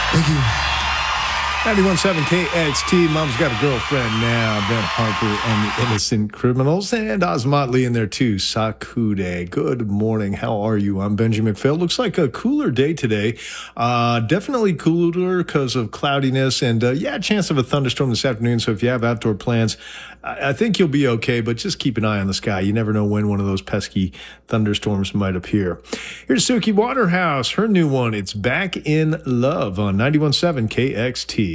Thank you. 91.7 KXT. Mom's got a girlfriend now. Ben Harper and the Innocent Criminals. And Oz Motley in there too. Sakude. Good morning. How are you? I'm Benji McPhail. Looks like a cooler day today. Definitely cooler because of cloudiness and, chance of a thunderstorm this afternoon. So if you have outdoor plans, I think you'll be okay, but just keep an eye on the sky. You never know when one of those pesky thunderstorms might appear. Here's Suki Waterhouse. Her new one, It's Back in Love on 91.7 KXT.